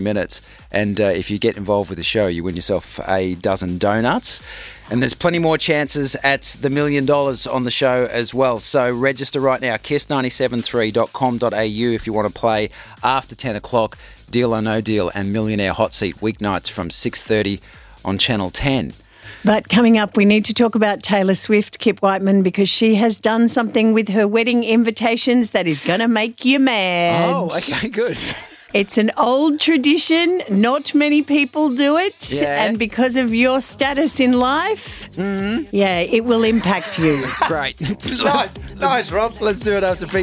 minutes. And if you get involved with the show, you win yourself a dozen donuts. And there's plenty more chances at the $1 million on the show as well. So register right now, kiss973.com.au if you want to play after 10 o'clock. Deal or No Deal and Millionaire Hot Seat weeknights from 6:30 on Channel 10. But coming up, we need to talk about Taylor Swift, Kip Whiteman, because she has done something with her wedding invitations that is going to make you mad. Oh, okay, good. It's an old tradition. Not many people do it. Yeah. And because of your status in life, it will impact you. Great. Nice, Rob. Let's do it after